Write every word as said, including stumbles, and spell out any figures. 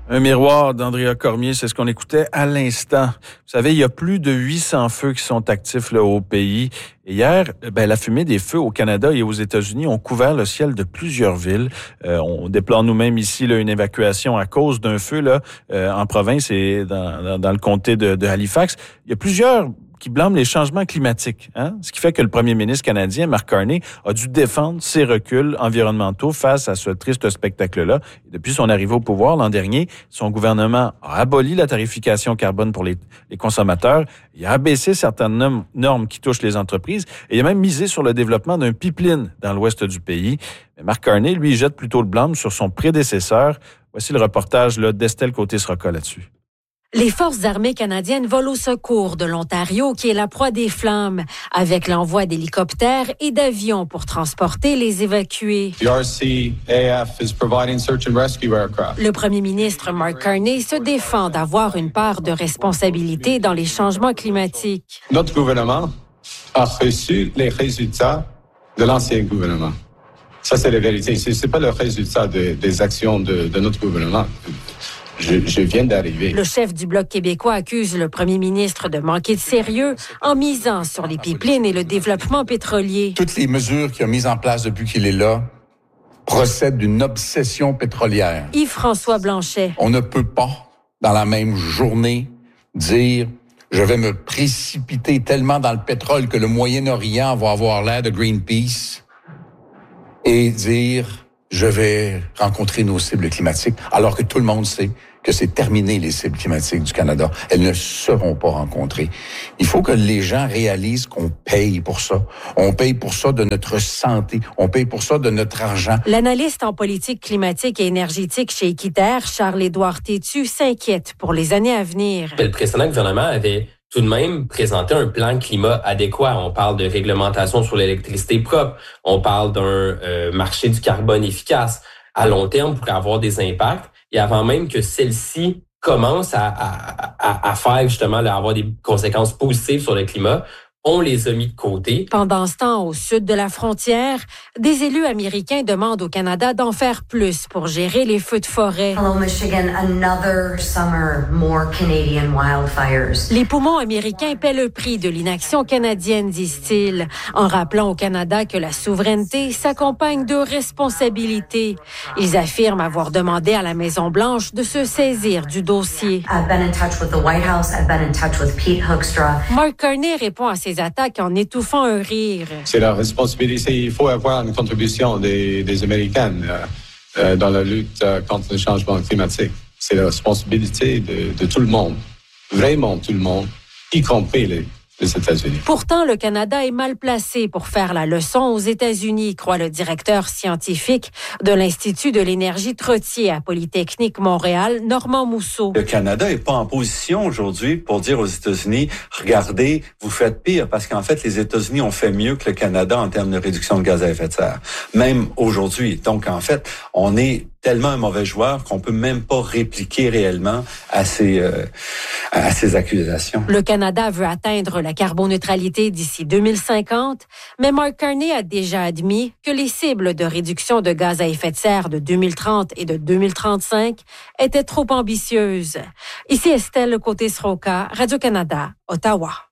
Un miroir d'Andrea Cormier, c'est ce qu'on écoutait à l'instant. Vous savez, il y a plus de huit cents feux qui sont actifs là, au pays. Et hier, ben, la fumée des feux au Canada et aux États-Unis ont couvert le ciel de plusieurs villes. Euh, on déplore nous-mêmes ici là, une évacuation à cause d'un feu là, euh, en province et dans, dans, dans le comté de, de Halifax. Il y a plusieurs qui blâment les changements climatiques. Hein? Ce qui fait que le premier ministre canadien, Mark Carney, a dû défendre ses reculs environnementaux face à ce triste spectacle-là. Et depuis son arrivée au pouvoir l'an dernier, son gouvernement a aboli la tarification carbone pour les, les consommateurs, il a abaissé certaines normes, normes qui touchent les entreprises et il a même misé sur le développement d'un pipeline dans l'ouest du pays. Mais Mark Carney, lui, jette plutôt le blâme sur son prédécesseur. Voici le reportage là, d'Estelle Côté-Sroka là-dessus. Les forces armées canadiennes volent au secours de l'Ontario, qui est la proie des flammes, avec l'envoi d'hélicoptères et d'avions pour transporter les évacués. The R C A F is providing search and rescue aircraft. Le premier ministre Mark Carney se défend d'avoir une part de responsabilité dans les changements climatiques. Notre gouvernement a reçu les résultats de l'ancien gouvernement. Ça, c'est la vérité. Ce n'est pas le résultat de, des actions de, de notre gouvernement. Je, je viens d'arriver. Le chef du Bloc québécois accuse le premier ministre de manquer de sérieux en misant sur les pipelines et le développement pétrolier. Toutes les mesures qu'il a mises en place depuis qu'il est là procèdent d'une obsession pétrolière. Yves-François Blanchet. On ne peut pas, dans la même journée, dire « je vais me précipiter tellement dans le pétrole que le Moyen-Orient va avoir l'air de Greenpeace » et dire « je vais rencontrer nos cibles climatiques », alors que tout le monde sait que c'est terminé, les cibles climatiques du Canada. Elles ne seront pas rencontrées. Il faut que les gens réalisent qu'on paye pour ça. On paye pour ça de notre santé. On paye pour ça de notre argent. L'analyste en politique climatique et énergétique chez Équiterre, Charles-Édouard Tétu, s'inquiète pour les années à venir. Le précédent gouvernement avait tout de même présenté un plan climat adéquat. On parle de réglementation sur l'électricité propre. On parle d'un euh, marché du carbone efficace à long terme pour avoir des impacts. Et avant même que celle-ci commence à, à, à, à faire justement, là, avoir des conséquences positives sur le climat, on les a mis de côté. Pendant ce temps, au sud de la frontière, des élus américains demandent au Canada d'en faire plus pour gérer les feux de forêt. Hello, Michigan. Another summer, more Canadian wildfires. Les poumons américains paient le prix de l'inaction canadienne, disent-ils, en rappelant au Canada que la souveraineté s'accompagne de responsabilités. Ils affirment avoir demandé à la Maison-Blanche de se saisir du dossier. I've been in touch with the White House. I've been in touch with Pete Hoekstra. Mark Carney répond à ces attaques en étouffant un rire. C'est la responsabilité. Il faut avoir une contribution des, des Américains euh, euh, dans la lutte euh, contre le changement climatique. C'est la responsabilité de, de tout le monde, vraiment tout le monde, y compris les, les États-Unis. Pourtant, le Canada est mal placé pour faire la leçon aux États-Unis, croit le directeur scientifique de l'Institut de l'énergie Trottier à Polytechnique Montréal, Normand Mousseau. Le Canada n'est pas en position aujourd'hui pour dire aux États-Unis, regardez, vous faites pire, parce qu'en fait, les États-Unis ont fait mieux que le Canada en termes de réduction de gaz à effet de serre, même aujourd'hui. Donc, en fait, on est tellement un mauvais joueur qu'on peut même pas répliquer réellement à ces, euh, à ces accusations. Le Canada veut atteindre la carboneutralité d'ici deux mille cinquante, mais Mark Carney a déjà admis que les cibles de réduction de gaz à effet de serre de deux mille trente et de deux mille trente-cinq étaient trop ambitieuses. Ici Estelle Côté-Sroka, Radio-Canada, Ottawa.